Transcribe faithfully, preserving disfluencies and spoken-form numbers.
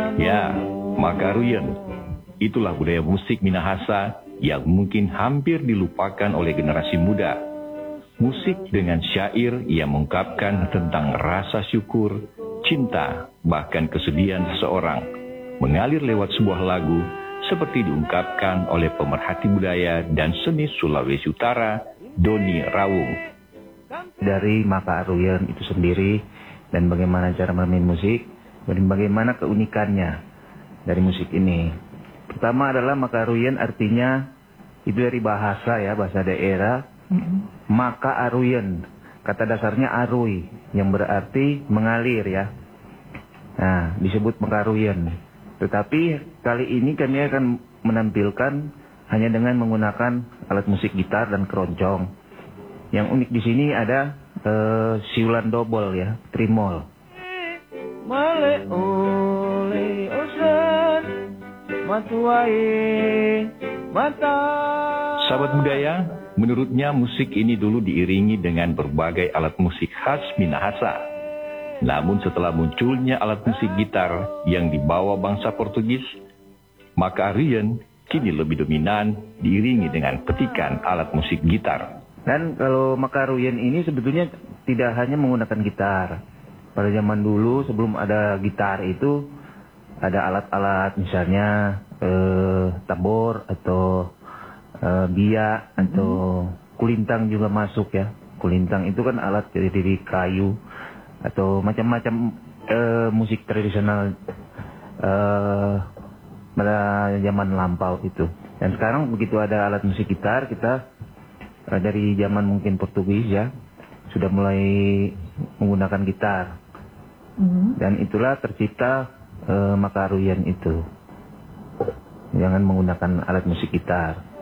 Ya, Makaruyen. Itulah budaya musik Minahasa yang mungkin hampir dilupakan oleh generasi muda. Musik dengan syair yang mengungkapkan tentang rasa syukur, cinta, bahkan kesedihan seseorang, mengalir lewat sebuah lagu seperti diungkapkan oleh pemerhati budaya dan seni Sulawesi Utara, Doni Rawung. Dari Makaruyen itu sendiri dan bagaimana cara bermain musik dan bagaimana keunikannya dari musik ini. Pertama adalah Makaruyen artinya itu dari bahasa ya, bahasa daerah. Mm-hmm. Makaruyen, kata dasarnya arui yang berarti mengalir ya. Nah, disebut Makaruyen. Tetapi kali ini kami akan menampilkan hanya dengan menggunakan alat musik gitar dan keroncong. Yang unik di sini ada uh, siulan dobol ya, trimol. Male ole osan matuai mata. Sahabat budaya, menurutnya musik ini dulu diiringi dengan berbagai alat musik khas Minahasa. Namun setelah munculnya alat musik gitar yang dibawa bangsa Portugis, Makaruyen kini lebih dominan diiringi dengan petikan alat musik gitar. Dan kalau Makaruyen ini sebetulnya tidak hanya menggunakan gitar. Pada zaman dulu sebelum ada gitar itu ada alat-alat misalnya eh, tabor atau eh, biak atau kulintang juga masuk ya. Kulintang itu kan alat dari, dari kayu atau macam-macam eh, musik tradisional eh, pada zaman lampau itu. Dan sekarang begitu ada alat musik gitar, kita eh, dari zaman mungkin Portugis ya sudah mulai menggunakan gitar. Mm-hmm. Dan itulah tercipta eh, Makaruyen itu. Jangan menggunakan alat musik gitar.